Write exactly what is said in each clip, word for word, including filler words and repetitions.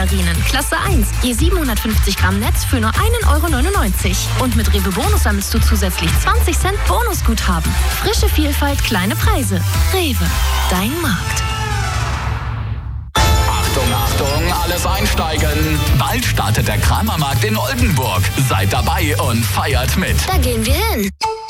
Mandarinen, Klasse eins. Je siebenhundertfünfzig Gramm Netz für nur ein Euro neunundneunzig. Und mit Rewe Bonus sammelst du zusätzlich zwanzig Cent Bonusguthaben. Frische Vielfalt, kleine Preise. Rewe, dein Markt. Achtung, Achtung, alles einsteigen. Bald startet der Kramermarkt in Oldenburg. Seid dabei und feiert mit. Da gehen wir hin.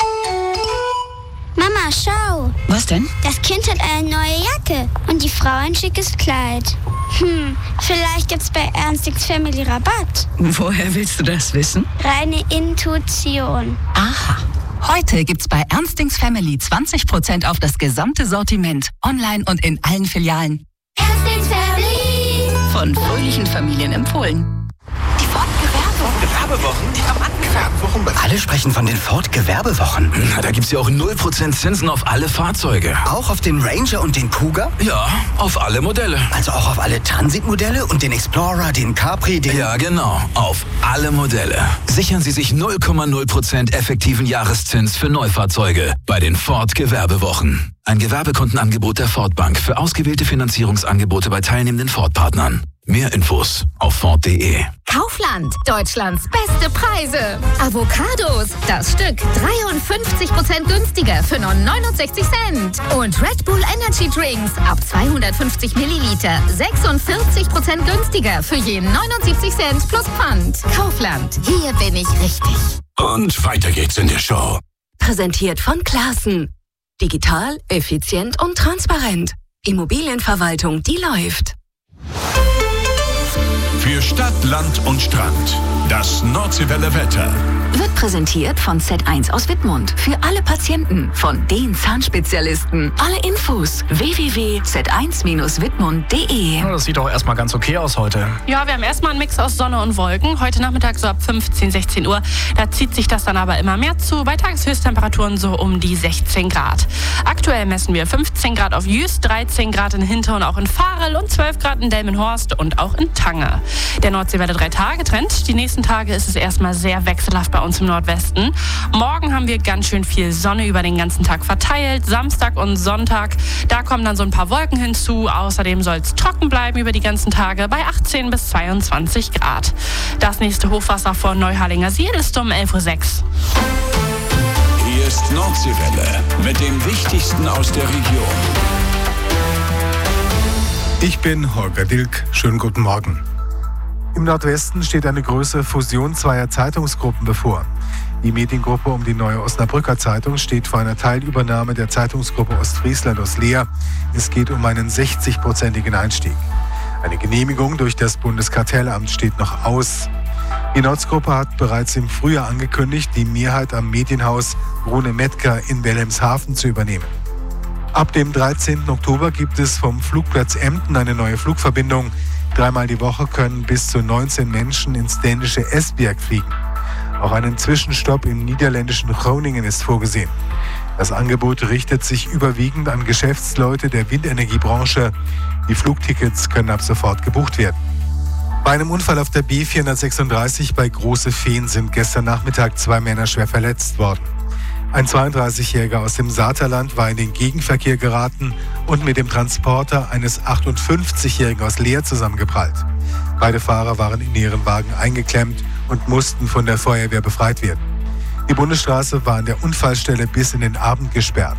Mama, schau. Was denn? Das Kind hat eine neue Jacke und die Frau ein schickes Kleid. Hm, vielleicht gibt's bei Ernstings Family Rabatt. Woher willst du das wissen? Reine Intuition. Aha. Heute gibt's bei Ernstings Family zwanzig Prozent auf das gesamte Sortiment. Online und in allen Filialen. Ernstings Family. Von fröhlichen Familien empfohlen. Die Ford-Gewerbewochen? Die am Gewerbewochen? Alle sprechen von den Ford-Gewerbewochen. Na, da gibt's ja auch null Prozent Zinsen auf alle Fahrzeuge. Auch auf den Ranger und den Kuga? Ja, auf alle Modelle. Also auch auf alle Transit-Modelle und den Explorer, den Capri, den... Ja, genau. Auf alle Modelle. Sichern Sie sich null Komma null Prozent effektiven Jahreszins für Neufahrzeuge bei den Ford-Gewerbewochen. Ein Gewerbekundenangebot der Ford Bank für ausgewählte Finanzierungsangebote bei teilnehmenden Ford-Partnern. Mehr Infos auf Ford punkt de. Kaufland, Deutschlands beste Preise. Avocados, das Stück dreiundfünfzig Prozent günstiger für nur neunundsechzig Cent. Und Red Bull Energy Drinks ab zweihundertfünfzig Milliliter sechsundvierzig Prozent günstiger für je neunundsiebzig Cent plus Pfand. Kaufland, hier bin ich richtig. Und weiter geht's in der Show. Präsentiert von Classen. Digital, effizient und transparent. Immobilienverwaltung, die läuft. Für Stadt, Land und Strand. Das Nordseewelle Wetter. Wird präsentiert von Z eins aus Wittmund. Für alle Patienten, von den Zahnspezialisten. Alle Infos w w w punkt z eins Bindestrich wittmund punkt de. Das sieht doch erstmal ganz okay aus heute. Ja, wir haben erstmal einen Mix aus Sonne und Wolken. Heute Nachmittag so ab fünfzehn, sechzehn Uhr. Da zieht sich das dann aber immer mehr zu. Bei Tageshöchsttemperaturen so um die sechzehn Grad. Aktuell messen wir fünfzehn Grad auf Jüst, dreizehn Grad in Hinter und auch in Farel und zwölf Grad in Delmenhorst und auch in Tange. Der Nordseewelle drei Tage Trend. Die nächsten Tage ist es erstmal sehr wechselhaft bei uns im Nordwesten. Morgen haben wir ganz schön viel Sonne über den ganzen Tag verteilt. Samstag und Sonntag, da kommen dann so ein paar Wolken hinzu. Außerdem soll es trocken bleiben über die ganzen Tage bei achtzehn bis zweiundzwanzig Grad. Das nächste Hochwasser vor Neuharlinger Siel ist um elf Uhr sechs. Hier ist Nordseewelle mit dem Wichtigsten aus der Region. Ich bin Holger Dilk. Schönen guten Morgen. Im Nordwesten steht eine größere Fusion zweier Zeitungsgruppen bevor. Die Mediengruppe um die Neue Osnabrücker Zeitung steht vor einer Teilübernahme der Zeitungsgruppe Ostfriesland aus Leer. Es geht um einen sechzig-prozentigen Einstieg. Eine Genehmigung durch das Bundeskartellamt steht noch aus. Die Nordgruppe hat bereits im Frühjahr angekündigt, die Mehrheit am Medienhaus Rune Mettger in Wilhelmshaven zu übernehmen. Ab dem dreizehnten Oktober gibt es vom Flugplatz Emden eine neue Flugverbindung. Dreimal die Woche können bis zu neunzehn Menschen ins dänische Esbjerg fliegen. Auch einen Zwischenstopp im niederländischen Groningen ist vorgesehen. Das Angebot richtet sich überwiegend an Geschäftsleute der Windenergiebranche. Die Flugtickets können ab sofort gebucht werden. Bei einem Unfall auf der B vierhundertsechsunddreißig bei Große Fehn sind gestern Nachmittag zwei Männer schwer verletzt worden. Ein zweiunddreißigjähriger aus dem Saterland war in den Gegenverkehr geraten und mit dem Transporter eines achtundfünfzigjährigen aus Leer zusammengeprallt. Beide Fahrer waren in ihren Wagen eingeklemmt und mussten von der Feuerwehr befreit werden. Die Bundesstraße war an der Unfallstelle bis in den Abend gesperrt.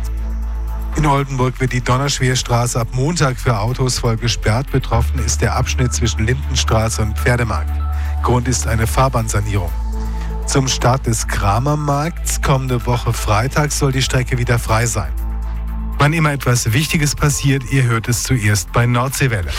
In Oldenburg wird die Donnerschwerstraße ab Montag für Autos voll gesperrt. Betroffen ist der Abschnitt zwischen Lindenstraße und Pferdemarkt. Grund ist eine Fahrbahnsanierung. Zum Start des Kramermarkts kommende Woche Freitag soll die Strecke wieder frei sein. Wann immer etwas Wichtiges passiert, ihr hört es zuerst bei Nordseewelle.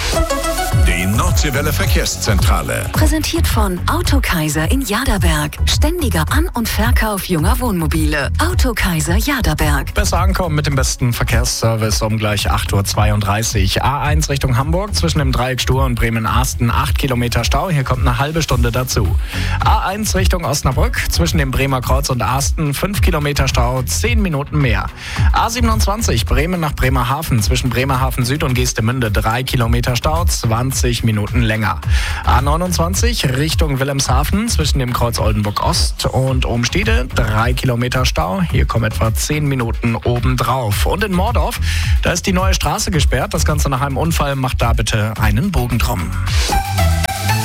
Die Nordseewelle Verkehrszentrale. Präsentiert von Autokaiser in Jaderberg. Ständiger An- und Verkauf junger Wohnmobile. Autokaiser Jaderberg. Besser ankommen mit dem besten Verkehrsservice um gleich acht Uhr zweiunddreißig. A eins Richtung Hamburg zwischen dem Dreieck Stur und Bremen-Arsten acht Kilometer Stau. Hier kommt eine halbe Stunde dazu. A eins Richtung Osnabrück zwischen dem Bremer Kreuz und Arsten fünf Kilometer Stau, zehn Minuten mehr. A siebenundzwanzig Bremen nach Bremerhaven zwischen Bremerhaven Süd und Geestemünde drei Kilometer Stau, zwanzig Minuten länger. A neunundzwanzig Richtung Wilhelmshaven zwischen dem Kreuz Oldenburg Ost und Ohnstede drei Kilometer Stau. Hier kommen etwa zehn Minuten obendrauf. Und in Mordorf, da ist die neue Straße gesperrt. Das Ganze nach einem Unfall. Macht da bitte einen Bogen drum.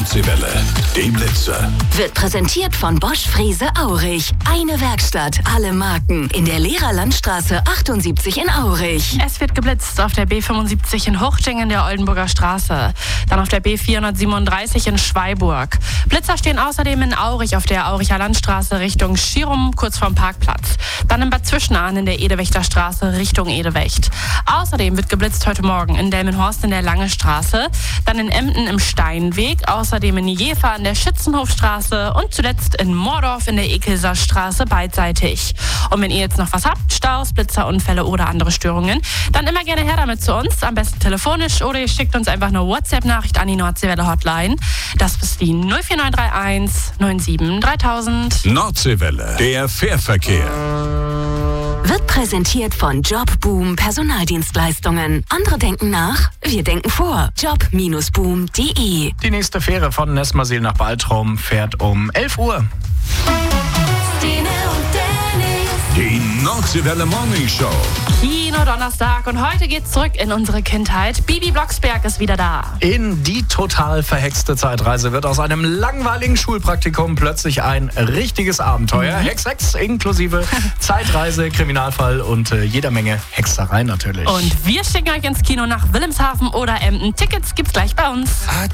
Nordseewelle, dem Blitzer. Wird präsentiert von Bosch Frese Aurich. Eine Werkstatt, alle Marken. In der Lehrerlandstraße achtundsiebzig in Aurich. Es wird geblitzt auf der B fünfundsiebzig in Hochingen der Oldenburger Straße. Dann auf der B vierhundertsiebenunddreißig in Schweiburg. Blitzer stehen außerdem in Aurich auf der Auricher Landstraße Richtung Schirum, kurz vorm Parkplatz. Dann in Bad Zwischenahn in der Edewächter Straße Richtung Edewecht. Außerdem wird geblitzt heute Morgen in Delmenhorst in der Lange Straße, dann in Emden im Steinweg, außerdem in Jever an der Schützenhofstraße und zuletzt in Moordorf in der Ekelser Straße beidseitig. Und wenn ihr jetzt noch was habt, Staus, Blitzer, Unfälle oder andere Störungen, dann immer gerne her damit zu uns, am besten telefonisch oder ihr schickt uns einfach eine WhatsApp-Nachricht an die Nordseewelle Hotline. Das ist die null vier neun drei eins neun sieben dreitausend. Nordseewelle, der Fährverkehr. Wird präsentiert von Jobboom Personaldienstleistungen. Andere denken nach, wir denken vor. job Bindestrich boom Punkt de. Die nächste Fähre von Nesmersil nach Baltrum fährt um elf Uhr. Die Nordseewelle Morning Show. Kino Donnerstag und heute geht's zurück in unsere Kindheit. Bibi Blocksberg ist wieder da. In die total verhexte Zeitreise wird aus einem langweiligen Schulpraktikum plötzlich ein richtiges Abenteuer. Mhm. Hex, Hex, inklusive Zeitreise, Kriminalfall und äh, jeder Menge Hexerei natürlich. Und wir schicken euch ins Kino nach Wilhelmshaven oder Emden. Tickets gibt's gleich bei uns.